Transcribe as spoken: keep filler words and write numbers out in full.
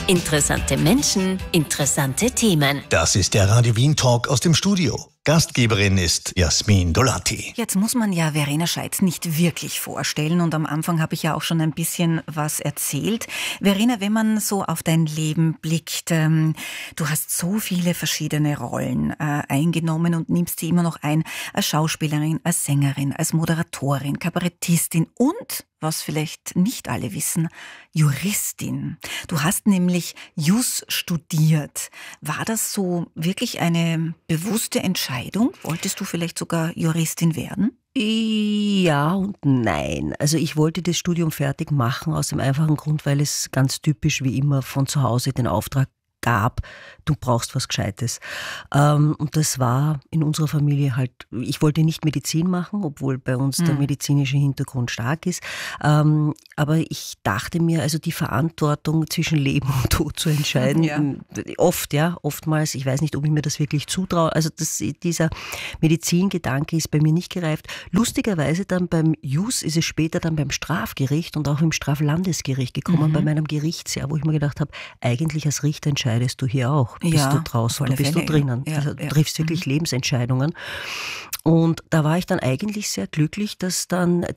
Interessante Menschen, interessante Themen. Das ist der Radio Wien Talk aus dem Studio. Gastgeberin ist Jasmin Dolati. Jetzt muss man ja Verena Scheitz nicht wirklich vorstellen und am Anfang habe ich ja auch schon ein bisschen was erzählt. Verena, wenn man so auf dein Leben blickt, ähm, du hast so viele verschiedene Rollen äh, eingenommen und nimmst sie immer noch ein, als Schauspielerin, als Sängerin, als Moderatorin, Kabarettistin und, was vielleicht nicht alle wissen, Juristin. Du hast nämlich Jus studiert. War das so wirklich eine bewusste Entscheidung? Wolltest du vielleicht sogar Juristin werden? Ja und nein. Also ich wollte das Studium fertig machen aus dem einfachen Grund, weil es ganz typisch wie immer von zu Hause den Auftrag gab, du brauchst was Gescheites. Ähm, und das war in unserer Familie halt, ich wollte nicht Medizin machen, obwohl bei uns mhm. der medizinische Hintergrund stark ist. Ähm, aber ich dachte mir, also die Verantwortung zwischen Leben und Tod zu entscheiden, ja. oft, ja, oftmals, ich weiß nicht, ob ich mir das wirklich zutraue, also das, dieser Medizingedanke ist bei mir nicht gereift. Lustigerweise dann beim Jus ist es später dann beim Strafgericht und auch im Straflandesgericht gekommen, mhm. bei meinem Gerichtsjahr, wo ich mir gedacht habe, eigentlich als Richter entscheidest du hier auch. Bist ja, du draußen oder bist Fälle, du drinnen? Ja, also, du ja. triffst wirklich mhm. Lebensentscheidungen. Und da war ich dann eigentlich sehr glücklich, dass dann